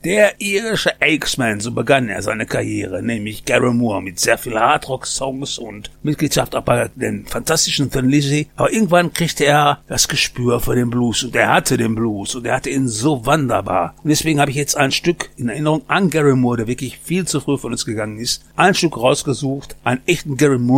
Der irische X-Man, so begann er seine Karriere, nämlich Gary Moore mit sehr viel Hardrock-Songs und Mitgliedschaft auch bei den fantastischen Thin Lizzy. Aber irgendwann kriegte er das Gespür für den Blues und er hatte den Blues und er hatte ihn so wunderbar. Und deswegen habe ich jetzt ein Stück in Erinnerung an Gary Moore, der wirklich viel zu früh von uns gegangen ist, ein Stück rausgesucht, einen echten Gary Moore